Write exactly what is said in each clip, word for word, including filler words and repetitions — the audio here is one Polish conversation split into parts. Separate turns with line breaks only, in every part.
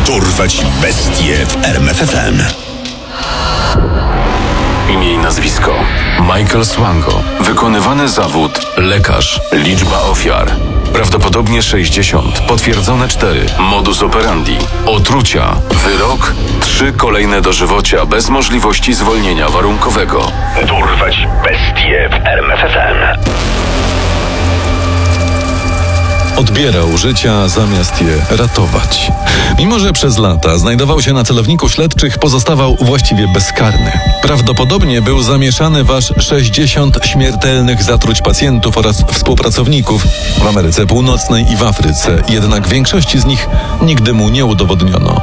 Dorwać bestie w R M F F M.
Imię i nazwisko: Michael Swango. Wykonywany zawód: lekarz. Liczba ofiar: prawdopodobnie sześćdziesiąt. Potwierdzone cztery. Modus operandi: otrucia. Wyrok: trzy kolejne dożywocia bez możliwości zwolnienia warunkowego.
Dorwać bestie w R M F F M.
Odbierał życia zamiast je ratować. Mimo że przez lata znajdował się na celowniku śledczych, pozostawał właściwie bezkarny. Prawdopodobnie był zamieszany w aż sześćdziesiąt śmiertelnych zatruć pacjentów oraz współpracowników w Ameryce Północnej i w Afryce, jednak większości z nich nigdy mu nie udowodniono.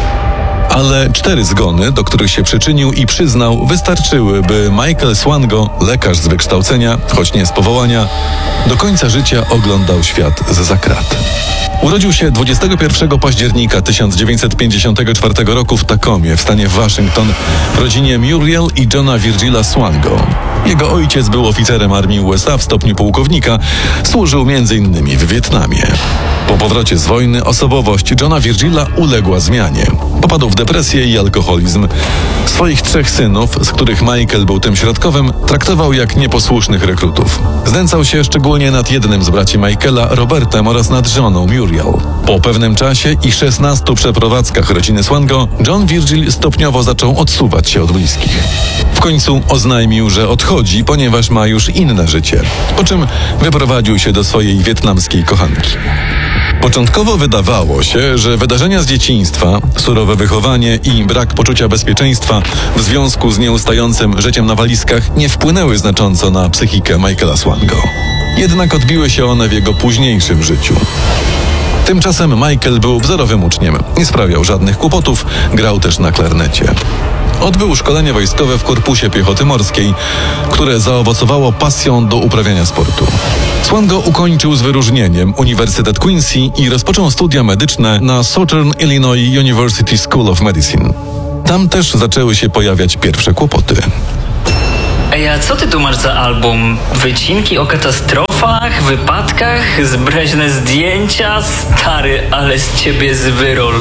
Ale cztery zgony, do których się przyczynił i przyznał, wystarczyły, by Michael Swango, lekarz z wykształcenia, choć nie z powołania, do końca życia oglądał świat zza krat. Urodził się dwudziestego pierwszego października tysiąc dziewięćset pięćdziesiątego czwartego roku w Tacomie w stanie Waszyngton w rodzinie Muriel i Johna Virgila Swango. Jego ojciec był oficerem armii U S A w stopniu pułkownika, służył między innymi w Wietnamie. Po powrocie z wojny osobowość Johna Virgila uległa zmianie. Popadł w depresję i alkoholizm. Swoich trzech synów, z których Michael był tym środkowym, traktował jak nieposłusznych rekrutów. Znęcał się szczególnie nad jednym z braci Michaela, Robertem, oraz nad żoną Muriel. Po pewnym czasie i szesnastu przeprowadzkach rodziny Swango, John Virgil stopniowo zaczął odsuwać się od bliskich. W końcu oznajmił, że odchodzi, ponieważ ma już inne życie, po czym wyprowadził się do swojej wietnamskiej kochanki. Początkowo wydawało się, że wydarzenia z dzieciństwa, surowe wychowanie i brak poczucia bezpieczeństwa w związku z nieustającym życiem na walizkach nie wpłynęły znacząco na psychikę Michaela Swango. Jednak odbiły się one w jego późniejszym życiu. Tymczasem Michael był wzorowym uczniem, nie sprawiał żadnych kłopotów, grał też na klarnecie. Odbył szkolenie wojskowe w Korpusie Piechoty Morskiej, które zaowocowało pasją do uprawiania sportu. Swango ukończył z wyróżnieniem Uniwersytet Quincy i rozpoczął studia medyczne na Southern Illinois University School of Medicine. Tam też zaczęły się pojawiać pierwsze kłopoty.
Ej, a co ty tu masz za album? Wycinki o katastrofach, wypadkach, zbreźne zdjęcia? Stary, ale z ciebie zwyrol.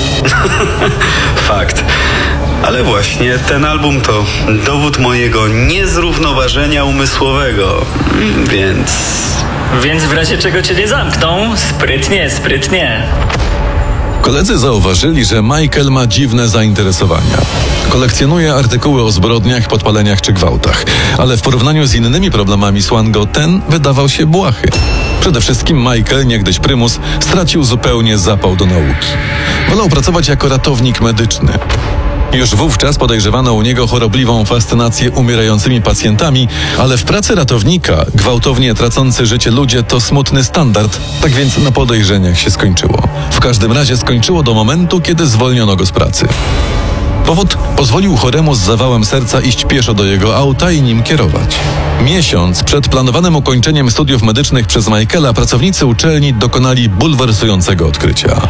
Fakt. Ale właśnie ten album to dowód mojego niezrównoważenia umysłowego. Więc...
Więc w razie czego cię nie zamkną? Sprytnie, sprytnie.
Koledzy zauważyli, że Michael ma dziwne zainteresowania. Kolekcjonuje artykuły o zbrodniach, podpaleniach czy gwałtach, ale w porównaniu z innymi problemami Swango ten wydawał się błahy. Przede wszystkim Michael, niegdyś prymus, stracił zupełnie zapał do nauki. Wolał pracować jako ratownik medyczny. Już wówczas podejrzewano u niego chorobliwą fascynację umierającymi pacjentami, ale w pracy ratownika gwałtownie tracący życie ludzie to smutny standard, tak więc na podejrzeniach się skończyło. W każdym razie skończyło do momentu, kiedy zwolniono go z pracy. Powód: pozwolił choremu z zawałem serca iść pieszo do jego auta i nim kierować. Miesiąc przed planowanym ukończeniem studiów medycznych przez Michaela pracownicy uczelni dokonali bulwersującego odkrycia.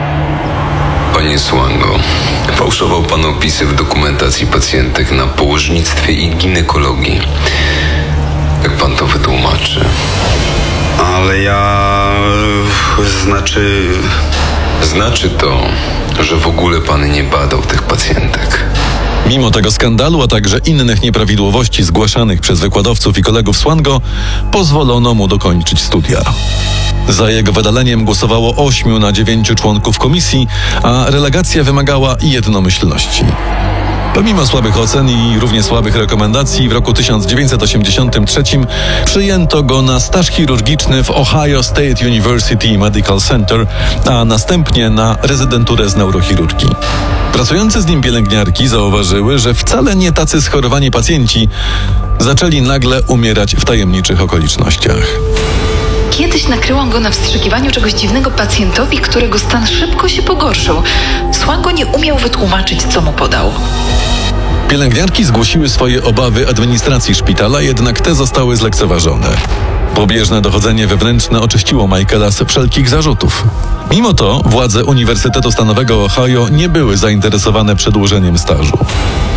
Panie Swango, fałszował pan opisy w dokumentacji pacjentek na położnictwie i ginekologii. Jak pan to wytłumaczy?
Ale ja... Znaczy...
Znaczy to, że w ogóle pan nie badał tych pacjentek.
Mimo tego skandalu, a także innych nieprawidłowości zgłaszanych przez wykładowców i kolegów Swango, pozwolono mu dokończyć studia. Za jego wydaleniem głosowało ośmiu na dziewięciu członków komisji, a relegacja wymagała jednomyślności. Pomimo słabych ocen i równie słabych rekomendacji, w roku tysiąc dziewięćset osiemdziesiątym trzecim przyjęto go na staż chirurgiczny w Ohio State University Medical Center, a następnie na rezydenturę z neurochirurgii. Pracujące z nim pielęgniarki zauważyły, że wcale nie tacy schorowani pacjenci zaczęli nagle umierać w tajemniczych okolicznościach.
Kiedyś nakryłam go na wstrzykiwaniu czegoś dziwnego pacjentowi, którego stan szybko się pogorszył. Swango nie umiał wytłumaczyć, co mu podał.
Pielęgniarki zgłosiły swoje obawy administracji szpitala, jednak te zostały zlekceważone. Pobieżne dochodzenie wewnętrzne oczyściło Michaela z wszelkich zarzutów. Mimo to władze Uniwersytetu Stanowego Ohio nie były zainteresowane przedłużeniem stażu.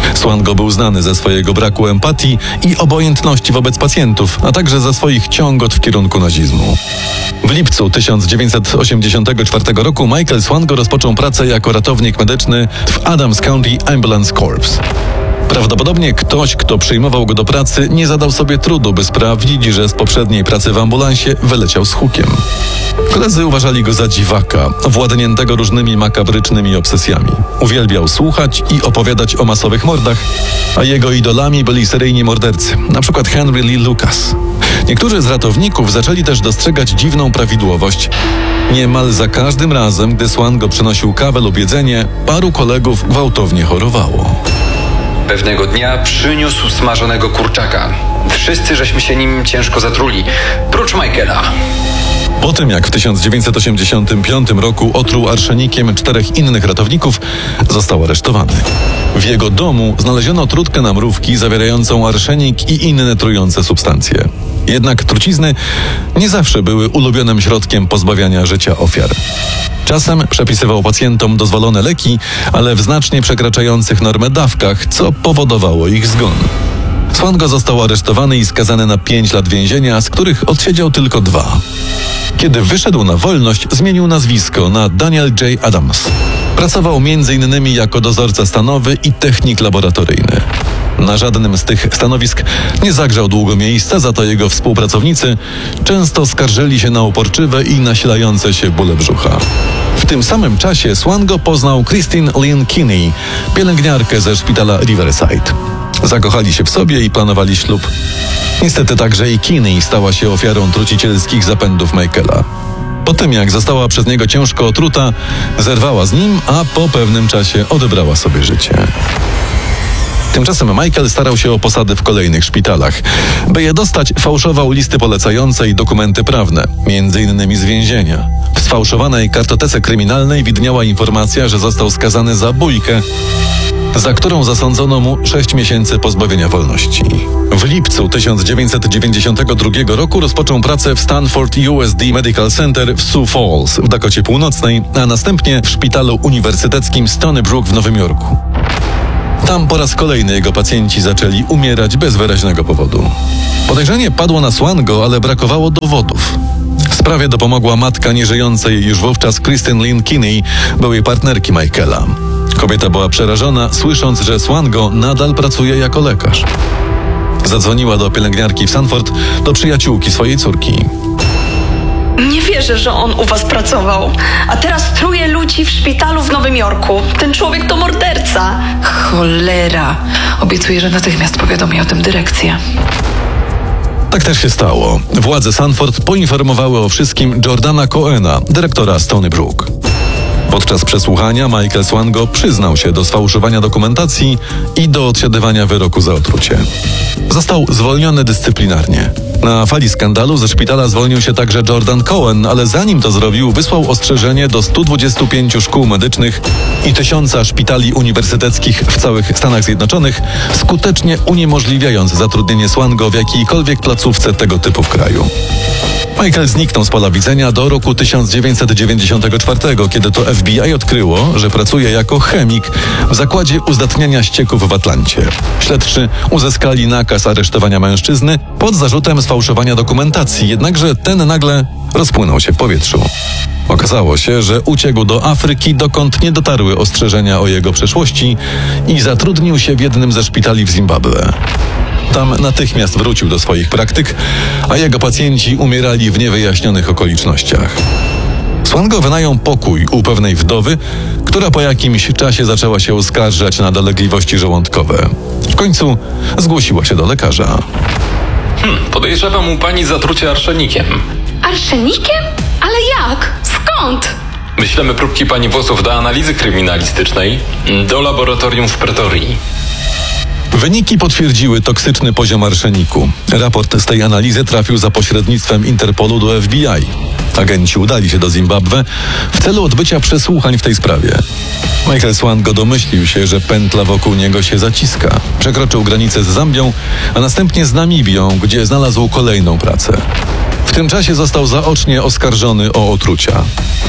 Swango był znany ze swojego braku empatii i obojętności wobec pacjentów, a także ze swoich ciągot w kierunku nazizmu. W lipcu tysiąc dziewięćset osiemdziesiątego czwartego roku Michael Swango rozpoczął pracę jako ratownik medyczny w Adams County Ambulance Corps. Prawdopodobnie ktoś, kto przyjmował go do pracy, nie zadał sobie trudu, by sprawdzić, że z poprzedniej pracy w ambulansie wyleciał z hukiem. Koledzy uważali go za dziwaka, owładniętego różnymi makabrycznymi obsesjami. Uwielbiał słuchać i opowiadać o masowych mordach, a jego idolami byli seryjni mordercy, na przykład Henry Lee Lucas. Niektórzy z ratowników zaczęli też dostrzegać dziwną prawidłowość. Niemal za każdym razem, gdy Swango przynosił kawę lub jedzenie, paru kolegów gwałtownie chorowało.
Pewnego dnia przyniósł smażonego kurczaka. Wszyscy żeśmy się nim ciężko zatruli, prócz Michaela.
Po tym, jak w tysiąc dziewięćset osiemdziesiątym piątym roku otruł arszenikiem czterech innych ratowników, został aresztowany. W jego domu znaleziono trutkę na mrówki zawierającą arszenik i inne trujące substancje. Jednak trucizny nie zawsze były ulubionym środkiem pozbawiania życia ofiar. Czasem przepisywał pacjentom dozwolone leki, ale w znacznie przekraczających normę dawkach, co powodowało ich zgon. Swango został aresztowany i skazany na pięć lat więzienia, z których odsiedział tylko dwa. Kiedy wyszedł na wolność, zmienił nazwisko na Daniel J. Adams. Pracował między innymi jako dozorca stanowy i technik laboratoryjny. Na żadnym z tych stanowisk nie zagrzał długo miejsca, za to jego współpracownicy często skarżyli się na uporczywe i nasilające się bóle brzucha. W tym samym czasie Swango poznał Christine Lynn Kinney, pielęgniarkę ze szpitala Riverside. Zakochali się w sobie i planowali ślub. Niestety także i Kinney stała się ofiarą trucicielskich zapędów Michaela. Po tym, jak została przez niego ciężko otruta, zerwała z nim, a po pewnym czasie odebrała sobie życie. Tymczasem Michael starał się o posady w kolejnych szpitalach. By je dostać, fałszował listy polecające i dokumenty prawne, między innymi z więzienia. W sfałszowanej kartotece kryminalnej widniała informacja, że został skazany za bójkę, za którą zasądzono mu sześć miesięcy pozbawienia wolności. W lipcu tysiąc dziewięćset dziewięćdziesiątego drugiego roku rozpoczął pracę w Stanford U S D Medical Center w Sioux Falls w Dakocie Północnej, a następnie w szpitalu uniwersyteckim Stony Brook w Nowym Jorku. Tam po raz kolejny jego pacjenci zaczęli umierać bez wyraźnego powodu. Podejrzenie padło na Swango, ale brakowało dowodów. W sprawie dopomogła matka nieżyjącej już wówczas Christine Lynn Kinney, byłej partnerki Michaela. Kobieta była przerażona, słysząc, że Swango nadal pracuje jako lekarz. Zadzwoniła do pielęgniarki w Stanford, do przyjaciółki swojej córki.
Nie wierzę, że on u was pracował. A teraz truje ludzi w szpitalu w Nowym Jorku. Ten człowiek to morderca.
Cholera. Obiecuję, że natychmiast powiadomię o tym dyrekcję.
Tak też się stało. Władze Stanford poinformowały o wszystkim Jordana Cohena, dyrektora Stony Brook. Podczas przesłuchania Michael Swango przyznał się do sfałszowania dokumentacji i do odsiadywania wyroku za otrucie. Został zwolniony dyscyplinarnie. Na fali skandalu ze szpitala zwolnił się także Jordan Cohen, ale zanim to zrobił, wysłał ostrzeżenie do stu dwudziestu pięciu szkół medycznych i tysiąca szpitali uniwersyteckich w całych Stanach Zjednoczonych, skutecznie uniemożliwiając zatrudnienie Swango w jakiejkolwiek placówce tego typu w kraju. Michael zniknął z pola widzenia do roku tysiąc dziewięćset dziewięćdziesiątego czwartego, kiedy to F B I odkryło, że pracuje jako chemik w zakładzie uzdatniania ścieków w Atlancie. Śledczy uzyskali nakaz aresztowania mężczyzny pod zarzutem sfałszowania dokumentacji, jednakże ten nagle rozpłynął się w powietrzu. Okazało się, że uciekł do Afryki, dokąd nie dotarły ostrzeżenia o jego przeszłości i zatrudnił się w jednym ze szpitali w Zimbabwe. Tam natychmiast wrócił do swoich praktyk, a jego pacjenci umierali w niewyjaśnionych okolicznościach. Swango wynajął pokój u pewnej wdowy, która po jakimś czasie zaczęła się uskarżać na dolegliwości żołądkowe. W końcu zgłosiła się do lekarza.
Hmm, podejrzewam u pani zatrucie arszenikiem.
Arszenikiem? Ale jak? Skąd?
Wyślemy próbki pani włosów do analizy kryminalistycznej do laboratorium w Pretorii.
Wyniki potwierdziły toksyczny poziom arszeniku. Raport z tej analizy trafił za pośrednictwem Interpolu do F B I. Agenci udali się do Zimbabwe w celu odbycia przesłuchań w tej sprawie. Michael Swango domyślił się, że pętla wokół niego się zaciska. Przekroczył granicę z Zambią, a następnie z Namibią, gdzie znalazł kolejną pracę. W tym czasie został zaocznie oskarżony o otrucia.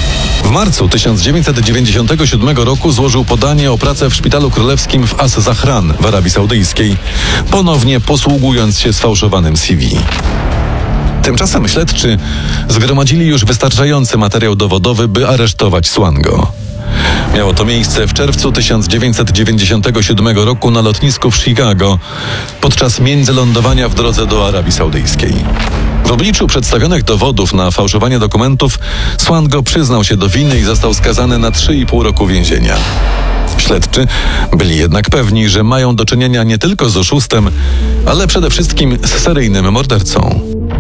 W marcu tysiąc dziewięćset dziewięćdziesiątego siódmego roku złożył podanie o pracę w Szpitalu Królewskim w As-Zahran w Arabii Saudyjskiej, ponownie posługując się sfałszowanym C V. Tymczasem śledczy zgromadzili już wystarczający materiał dowodowy, by aresztować Swango. Miało to miejsce w czerwcu tysiąc dziewięćset dziewięćdziesiątego siódmego roku na lotnisku w Chicago podczas międzylądowania w drodze do Arabii Saudyjskiej. W obliczu przedstawionych dowodów na fałszowanie dokumentów Swango przyznał się do winy i został skazany na trzy i pół roku więzienia. Śledczy byli jednak pewni, że mają do czynienia nie tylko z oszustem, ale przede wszystkim z seryjnym mordercą.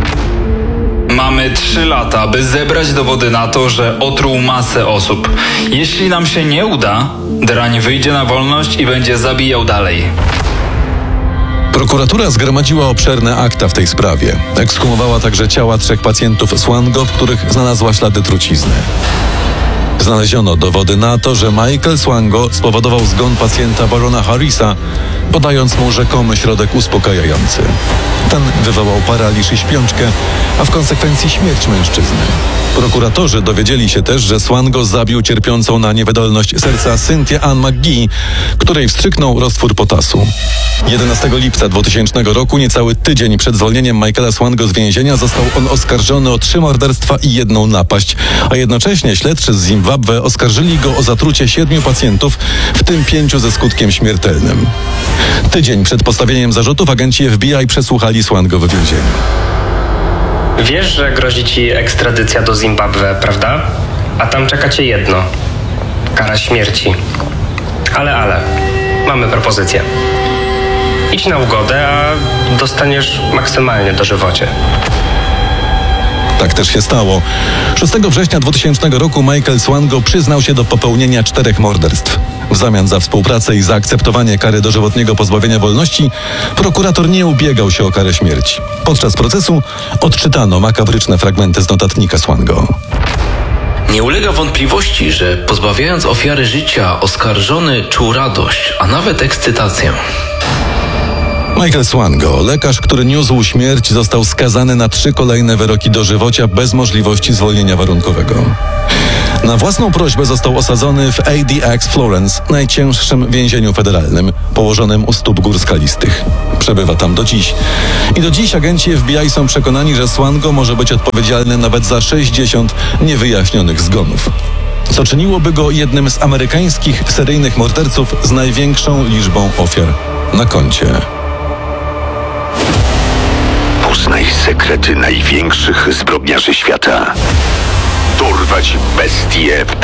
Mamy trzy lata, by zebrać dowody na to, że otruł masę osób. Jeśli nam się nie uda, drań wyjdzie na wolność i będzie zabijał dalej.
Prokuratura zgromadziła obszerne akta w tej sprawie. Ekshumowała także ciała trzech pacjentów Swango, w których znalazła ślady trucizny. Znaleziono dowody na to, że Michael Swango spowodował zgon pacjenta barona Harrisa, podając mu rzekomy środek uspokajający. Ten wywołał paraliż i śpiączkę, a w konsekwencji śmierć mężczyzny. Prokuratorzy dowiedzieli się też, że Swango zabił cierpiącą na niewydolność serca Cynthia Ann McGee, której wstrzyknął roztwór potasu. jedenastego lipca dwutysięcznego roku, niecały tydzień przed zwolnieniem Michaela Swango z więzienia, został on oskarżony o trzy morderstwa i jedną napaść, a jednocześnie śledczy z Zimbabwe oskarżyli go o zatrucie siedmiu pacjentów, w tym pięciu ze skutkiem śmiertelnym. Tydzień przed postawieniem zarzutów agenci F B I przesłuchali Swango w więzieniu.
Wiesz, że grozi ci ekstradycja do Zimbabwe, prawda? A tam czeka cię jedno. Kara śmierci. Ale, ale. Mamy propozycję. Idź na ugodę, a dostaniesz maksymalnie dożywocie.
Tak też się stało. szóstego września dwutysięcznego roku Michael Swango przyznał się do popełnienia czterech morderstw. W zamian za współpracę i zaakceptowanie kary dożywotniego pozbawienia wolności prokurator nie ubiegał się o karę śmierci. Podczas procesu odczytano makabryczne fragmenty z notatnika Swango.
Nie ulega wątpliwości, że pozbawiając ofiary życia, oskarżony czuł radość, a nawet ekscytację.
Michael Swango, lekarz, który niósł śmierć, został skazany na trzy kolejne wyroki dożywocia bez możliwości zwolnienia warunkowego. Na własną prośbę został osadzony w A D X Florence, najcięższym więzieniu federalnym, położonym u stóp gór skalistych. Przebywa tam do dziś. I do dziś agenci F B I są przekonani, że Swango może być odpowiedzialny nawet za sześćdziesiąt niewyjaśnionych zgonów, co czyniłoby go jednym z amerykańskich seryjnych morderców z największą liczbą ofiar na koncie.
Poznaj sekrety największych zbrodniarzy świata. Dorwać bestie w